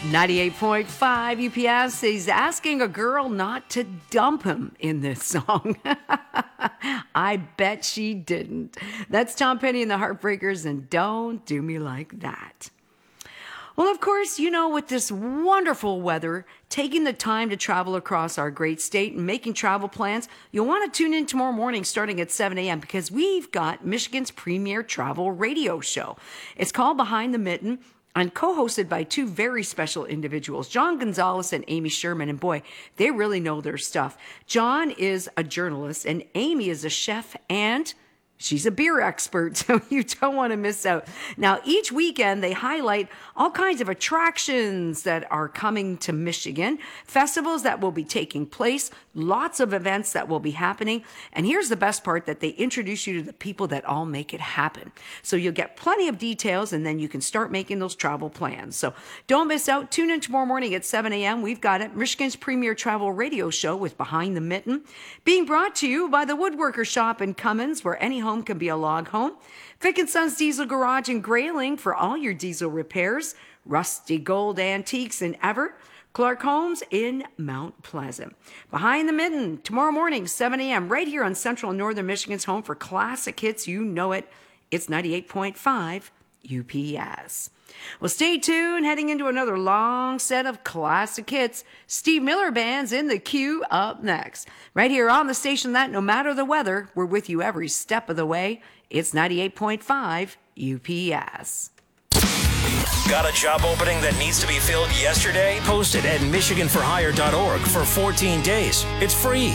98.5 UPS is asking a girl not to dump him in this song. I bet she didn't. That's Tom Petty and the Heartbreakers and Don't Do Me Like That. Well, of course, you know, with this wonderful weather, taking the time to travel across our great state and making travel plans, you'll want to tune in tomorrow morning starting at 7 a.m. because we've got Michigan's premier travel radio show. It's called Behind the Mitten and co-hosted by two very special individuals, John Gonzalez and Amy Sherman. And boy, they really know their stuff. John is a journalist and Amy is a chef and she's a beer expert, so you don't want to miss out. Now, each weekend, they highlight all kinds of attractions that are coming to Michigan, festivals that will be taking place, lots of events that will be happening. And here's the best part, that they introduce you to the people that all make it happen. So you'll get plenty of details, and then you can start making those travel plans. So don't miss out. Tune in tomorrow morning at 7 a.m. We've got it, Michigan's premier travel radio show with Behind the Mitten, being brought to you by the Woodworker Shop in Cummins, where any home can be a log home. Fick & Sons Diesel Garage in Grayling for all your diesel repairs. Rusty Gold Antiques in Everett. Clark Homes in Mount Pleasant. Behind the Mitten, tomorrow morning, 7 a.m., right here on Central and Northern Michigan's home for classic hits. You know it. It's 98.5 UPS. Well, stay tuned. Heading into another long set of classic hits. Steve Miller Band's in the queue up next. Right here on the station that, no matter the weather, we're with you every step of the way. It's 98.5 UPS. Got a job opening that needs to be filled yesterday? Post it at michiganforhire.org for 14 days. It's free.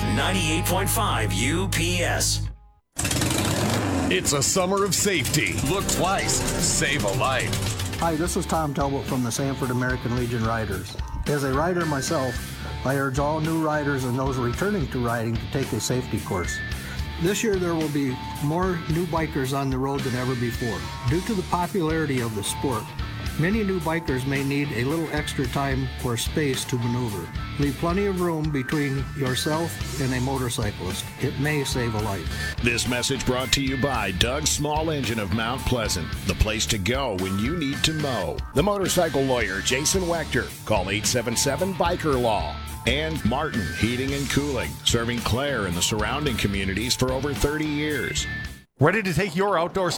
98.5 UPS. It's a summer of safety. Look twice. Save a life. Hi, this is Tom Talbot from the Sanford American Legion Riders. As a rider myself, I urge all new riders and those returning to riding to take a safety course. This year there will be more new bikers on the road than ever before. Due to the popularity of the sport, many new bikers may need a little extra time or space to maneuver. Leave plenty of room between yourself and a motorcyclist. It may save a life. This message brought to you by Doug Small Engine of Mount Pleasant, the place to go when you need to mow. The motorcycle lawyer, Jason Wechter. Call 877-BIKER-LAW. And Martin Heating and Cooling, serving Clare and the surrounding communities for over 30 years. Ready to take your outdoor